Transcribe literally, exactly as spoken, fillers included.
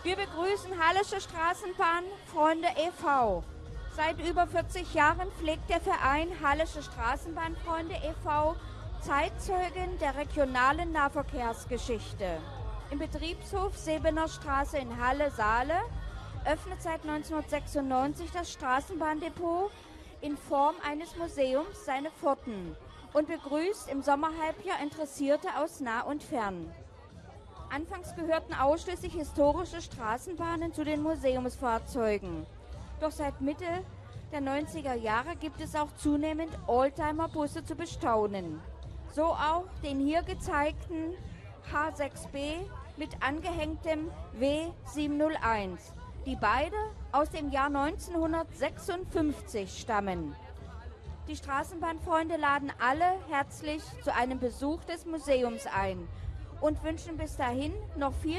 Wir begrüßen Hallische Straßenbahnfreunde e V Seit über vierzig Jahren pflegt der Verein Hallische Straßenbahnfreunde e V Zeitzeugen der regionalen Nahverkehrsgeschichte. Im Betriebshof Sebener Straße in Halle-Saale öffnet seit neunzehnhundertsechsundneunzig das Straßenbahndepot in Form eines Museums seine Pforten und begrüßt im Sommerhalbjahr Interessierte aus nah und fern. Anfangs gehörten ausschließlich historische Straßenbahnen zu den Museumsfahrzeugen. Doch seit Mitte der neunziger Jahre gibt es auch zunehmend Oldtimer-Busse zu bestaunen. So auch den hier gezeigten H sechs B mit angehängtem W siebenhunderteins, die beide aus dem Jahr neunzehnhundertsechsundfünfzig stammen. Die Straßenbahnfreunde laden alle herzlich zu einem Besuch des Museums ein und wünschen bis dahin noch viel